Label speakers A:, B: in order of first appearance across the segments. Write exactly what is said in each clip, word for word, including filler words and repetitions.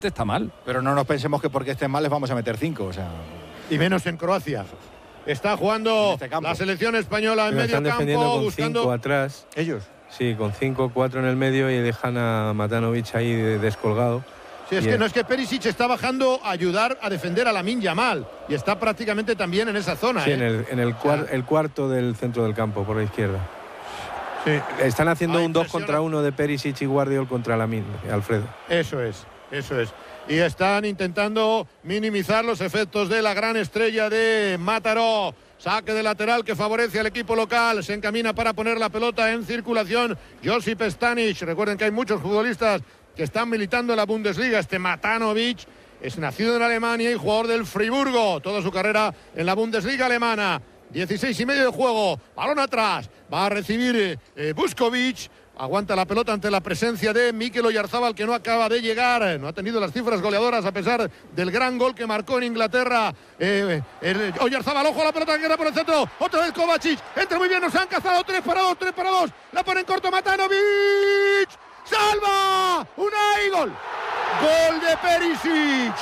A: está mal.
B: Pero no nos pensemos que porque estén mal les vamos a meter cinco, o sea...
C: Y menos en Croacia. Está jugando este la selección española en
D: Pero
C: medio
D: están
C: campo,
D: defendiendo con
C: buscando...
D: cinco atrás.
B: ¿Ellos?
D: Sí, con cinco, cuatro en el medio y dejan a Matanovic ahí descolgado.
C: Sí, es
D: y
C: que
D: es...
C: no es que Perisic está bajando a ayudar a defender a Lamine Yamal y está prácticamente también en esa zona.
D: Sí,
C: ¿eh?
D: en, el, en el, cuar, el cuarto del centro del campo, por la izquierda.
C: Sí.
D: Están haciendo
C: Ah,
D: un dos contra uno de Perisic y Guardiol contra Lamine, Alfredo.
C: Eso es, eso es. Y están intentando minimizar los efectos de la gran estrella de Mataró. Saque de lateral que favorece al equipo local. Se encamina para poner la pelota en circulación Josip Stanic. Recuerden que hay muchos futbolistas que están militando en la Bundesliga. Este Matanovic es nacido en Alemania y jugador del Friburgo. Toda su carrera en la Bundesliga alemana. dieciséis y medio de juego. Balón atrás. Va a recibir eh, Vuskovic. Aguanta la pelota ante la presencia de Mikel Oyarzábal, que no acaba de llegar. No ha tenido las cifras goleadoras a pesar del gran gol que marcó en Inglaterra. Eh, el Oyarzábal, ojo a la pelota que queda por el centro. Otra vez Kovacic. Entra muy bien, nos han cazado. tres para dos, tres para dos. La pone en corto Matanovic. ¡Salva! ¡Unai! ¡Gol! ¡Gol de Perisic!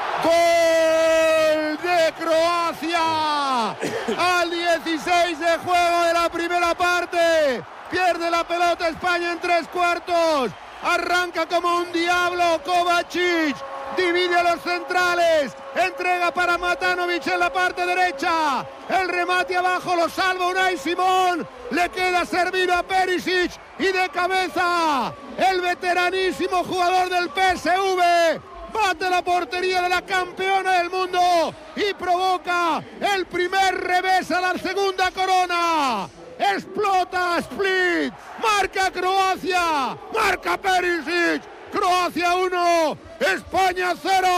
C: ¡Gol de Croacia! Al dieciséis de juego de la primera parte. Pierde la pelota España en tres cuartos. Arranca como un diablo Kovacic. Divide a los centrales. Entrega para Matanovic en la parte derecha. El remate abajo lo salva Unai Simón. Le queda servido a Perisic. Y de cabeza el veteranísimo jugador del P S V. Bate la portería de la campeona del mundo. Y provoca el primer revés a la segunda corona. Explota Split, marca Croacia, marca Perisic, Croacia uno, España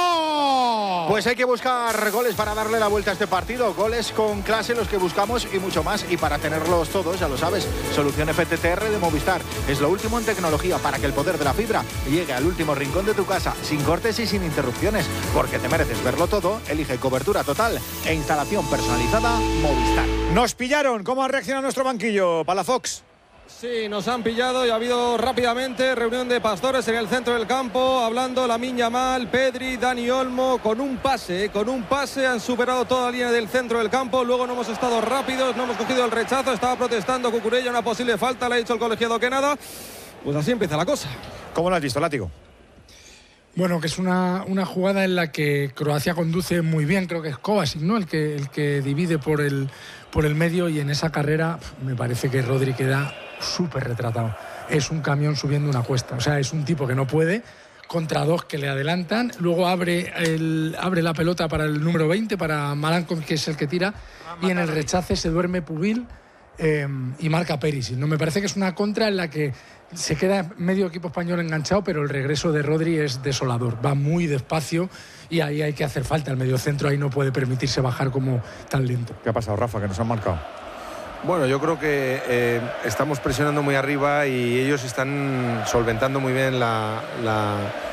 C: cero.
B: Pues hay que buscar goles para darle la vuelta a este partido, goles con clase los que buscamos y mucho más, y para tenerlos todos, ya lo sabes, Solución F T T R de Movistar, es lo último en tecnología para que el poder de la fibra llegue al último rincón de tu casa, sin cortes y sin interrupciones, porque te mereces verlo todo. Elige cobertura total e instalación personalizada Movistar.
E: Nos pillaron. ¿Cómo ha reaccionado nuestro banquillo, Palafox?
A: Sí, nos han pillado y ha habido rápidamente reunión de pastores en el centro del campo, hablando Lamine Yamal, Pedri, Dani Olmo, con un pase, con un pase han superado toda la línea del centro del campo. Luego no hemos estado rápidos, no hemos cogido el rechazo, estaba protestando Cucurella una posible falta, le ha dicho el colegiado que nada. Pues así empieza la cosa.
E: ¿Cómo lo has visto, Látigo?
F: Bueno, que es una, una jugada en la que Croacia conduce muy bien, creo que es Kovacic, ¿no? El que, el que divide por el, por el medio, y en esa carrera me parece que Rodri queda súper retratado. Es un camión subiendo una cuesta, o sea, es un tipo que no puede, contra dos que le adelantan, luego abre, el, abre la pelota para el número veinte, para Marankov, que es el que tira, y en el rechace se duerme Pubil eh, y marca Perisic. No, me parece que es una contra en la que se queda medio equipo español enganchado, pero el regreso de Rodri es desolador, va muy despacio y ahí hay que hacer falta. El mediocentro ahí no puede permitirse bajar como tan lento.
E: ¿Qué ha pasado, Rafa, que nos han marcado?
D: Bueno, yo creo que eh, estamos presionando muy arriba y ellos están solventando muy bien la, la,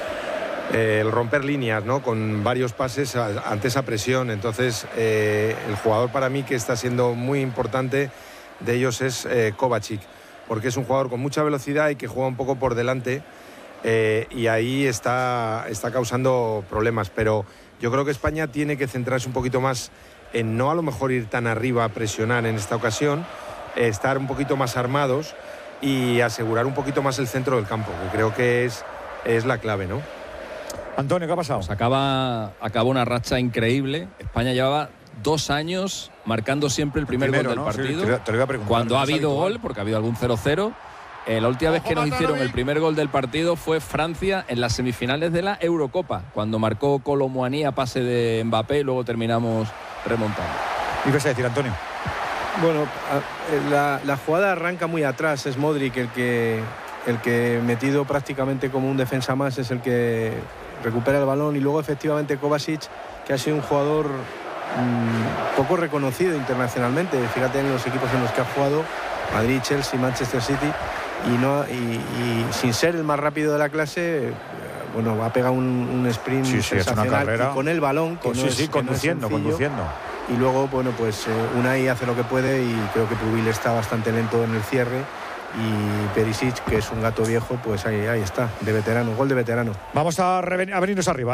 D: eh, el romper líneas, ¿no? Con varios pases a, ante esa presión. Entonces, eh, el jugador para mí que está siendo muy importante de ellos es eh, Kovacic, porque es un jugador con mucha velocidad y que juega un poco por delante, eh, y ahí está, está causando problemas. Pero yo creo que España tiene que centrarse un poquito más en no a lo mejor ir tan arriba a presionar en esta ocasión, eh, estar un poquito más armados y asegurar un poquito más el centro del campo, que creo que es, es la clave, ¿no?
E: Antonio, ¿qué ha pasado?
A: Pues acaba, acaba una racha increíble. España llevaba dos años marcando siempre el primer
E: Primero,
A: gol del
E: ¿no?
A: partido.
E: Sí, te, te lo iba a preguntar.
A: Cuando ha habido
E: habitual.
A: gol, porque ha habido algún cero cero. Eh, la última vez que nos hicieron el primer gol del partido fue Francia en las semifinales de la Eurocopa, cuando marcó Kolo Muani a pase de Mbappé y luego terminamos remontando.
E: ¿Y qué vas a decir, Antonio?
D: Bueno, la, la jugada arranca muy atrás, es Modric el que, el que metido prácticamente como un defensa más es el que recupera el balón, y luego efectivamente Kovacic, que ha sido un jugador mmm, poco reconocido internacionalmente, fíjate en los equipos en los que ha jugado, Madrid, Chelsea, Manchester City, y, no, y, y sin ser el más rápido de la clase, bueno, ha pegado un, un sprint
E: sí, sí,
D: sensacional,
E: es una carrera.
D: Y con el balón, que
E: pues
D: no
E: sí,
D: es,
E: sí,
D: que
E: conduciendo,
D: no es
E: conduciendo.
D: Y luego, bueno, pues eh, Unai hace lo que puede y creo que Pubil está bastante lento en el cierre y Perisic, que es un gato viejo, pues ahí, ahí está, de veterano, gol de veterano.
E: Vamos a, a venirnos arriba.